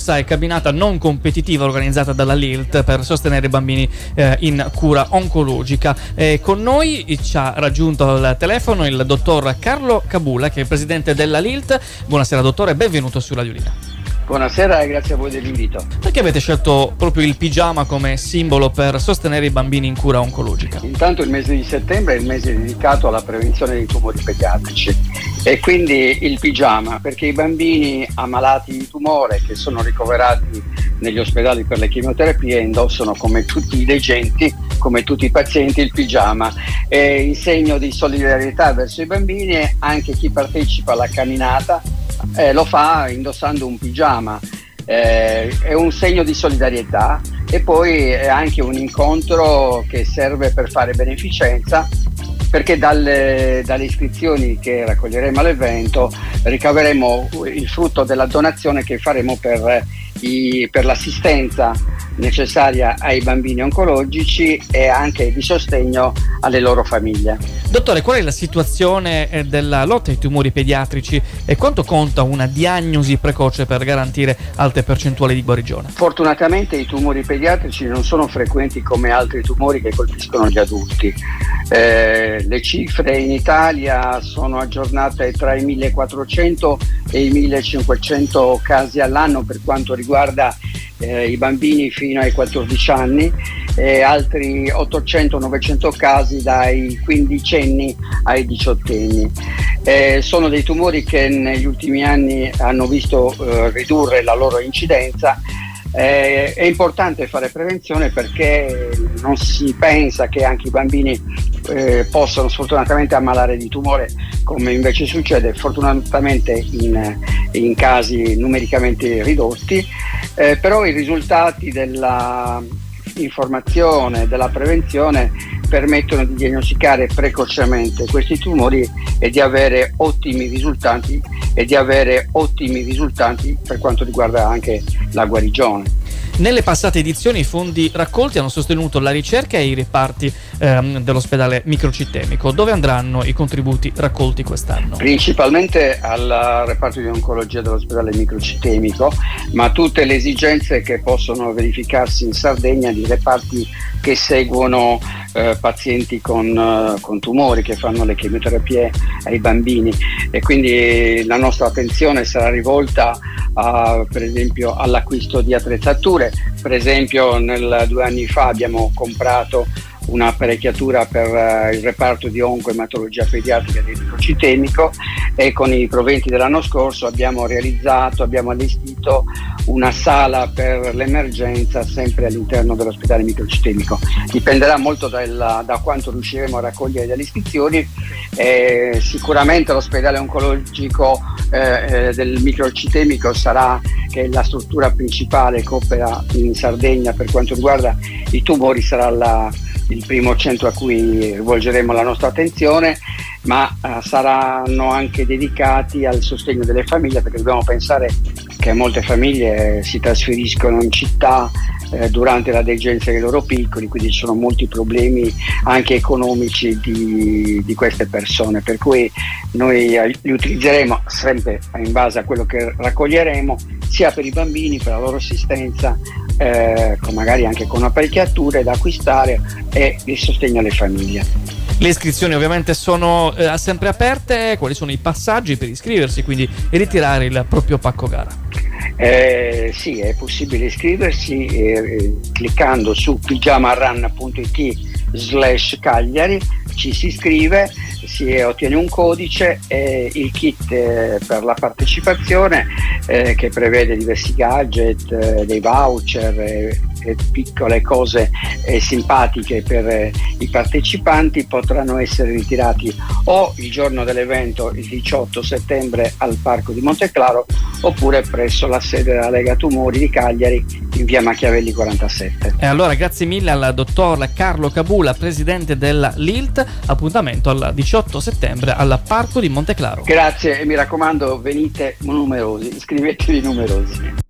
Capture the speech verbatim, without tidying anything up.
corsa e camminata non competitiva organizzata dalla L I L T per sostenere i bambini eh, in cura oncologica. Eh, con noi ci ha raggiunto al telefono il dottor Carlo Cabula, che è presidente della L I L T. Buonasera dottore, benvenuto su Radio Linea. Buonasera e grazie a voi dell'invito. Perché avete scelto proprio il pigiama come simbolo per sostenere i bambini in cura oncologica? Intanto il mese di settembre è il mese dedicato alla prevenzione dei tumori pediatrici e quindi il pigiama, perché i bambini ammalati di tumore che sono ricoverati negli ospedali per le chemioterapie indossano, come tutti i degenti, come tutti i pazienti, il pigiama. È in segno di solidarietà verso i bambini e anche chi partecipa alla camminata Eh, lo fa indossando un pigiama, eh, è un segno di solidarietà e poi è anche un incontro che serve per fare beneficenza, perché dalle, dalle iscrizioni che raccoglieremo all'evento ricaveremo il frutto della donazione che faremo per, i, per l'assistenza necessaria ai bambini oncologici e anche di sostegno alle loro famiglie. Dottore, qual è la situazione della lotta ai tumori pediatrici e quanto conta una diagnosi precoce per garantire alte percentuali di guarigione? Fortunatamente i tumori pediatrici non sono frequenti come altri tumori che colpiscono gli adulti. Eh, le cifre in Italia sono aggiornate tra i millequattrocento e i millecinquecento casi all'anno per quanto riguarda eh, i bambini fino ai quattordici anni e altri ottocento novecento casi dai quindicenni ai diciottenni. Eh, sono dei tumori che negli ultimi anni hanno visto eh, ridurre la loro incidenza. Eh, è importante fare prevenzione perché non si pensa che anche i bambini eh, possano sfortunatamente ammalare di tumore, come invece succede fortunatamente in, in casi numericamente ridotti, eh, però i risultati della informazione, della prevenzione permettono di diagnosticare precocemente questi tumori e di avere ottimi risultati e di avere ottimi risultati per quanto riguarda anche la guarigione. Nelle passate edizioni i fondi raccolti hanno sostenuto la ricerca e i reparti ehm, dell'ospedale microcitemico. Dove andranno i contributi raccolti quest'anno? Principalmente al reparto di oncologia dell'ospedale microcitemico, ma tutte le esigenze che possono verificarsi in Sardegna di reparti che seguono eh, pazienti con, uh, con tumori, che fanno le chemioterapie ai bambini, e quindi la nostra attenzione sarà rivolta a, per esempio all'acquisto di attrezzature. Per esempio nel due anni fa abbiamo comprato un'apparecchiatura per uh, il reparto di oncoematologia pediatrica del microcitemico e con i proventi dell'anno scorso abbiamo realizzato, abbiamo allestito una sala per l'emergenza sempre all'interno dell'ospedale microcitemico. Dipenderà molto dalla, da quanto riusciremo a raccogliere dalle iscrizioni. Eh, sicuramente l'ospedale oncologico eh, del microcitemico sarà, che è la struttura principale che opera in Sardegna per quanto riguarda i tumori, sarà la il primo centro a cui rivolgeremo la nostra attenzione, ma uh, saranno anche dedicati al sostegno delle famiglie, perché dobbiamo pensare che molte famiglie si trasferiscono in città eh, durante la degenza dei loro piccoli, quindi ci sono molti problemi anche economici di, di queste persone, per cui noi li utilizzeremo sempre in base a quello che raccoglieremo, sia per i bambini, per la loro assistenza, eh, con magari anche con apparecchiature da acquistare e il sostegno alle famiglie. Le iscrizioni ovviamente sono eh, sempre aperte. Quali sono i passaggi per iscriversi, quindi ritirare il proprio pacco gara? Eh, sì, è possibile iscriversi eh, cliccando su pigiamarun punto it slash Cagliari, ci si iscrive, si ottiene un codice e il kit eh, per la partecipazione eh, che prevede diversi gadget, eh, dei voucher e, e piccole cose eh, simpatiche per eh, i partecipanti potranno essere ritirati o il giorno dell'evento, il diciotto settembre, al Parco di Monteclaro, oppure presso la sede della Lega Tumori di Cagliari in via Machiavelli quarantasette. E allora grazie mille al dottor Carlo Cabula, presidente della L I L T. Appuntamento al diciotto settembre al Parco di Monteclaro. Grazie e mi raccomando, venite numerosi, iscrivetevi numerosi.